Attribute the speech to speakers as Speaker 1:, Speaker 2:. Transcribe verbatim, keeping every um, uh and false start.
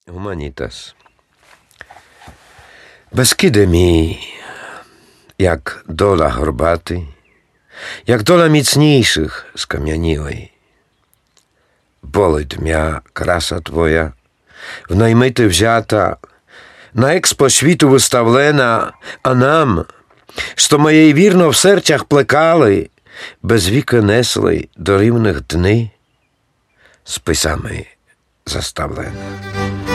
Speaker 1: Humanitas. Beskidy mi, jak dola horbaty, jak dola micniejszych skamieniłej. Болить м'я краса твоя, в наймити взята, на експо світу виставлена, а нам, що моєї вірно в серцях плекали, без віка несли до рівних дни, списами заставлена.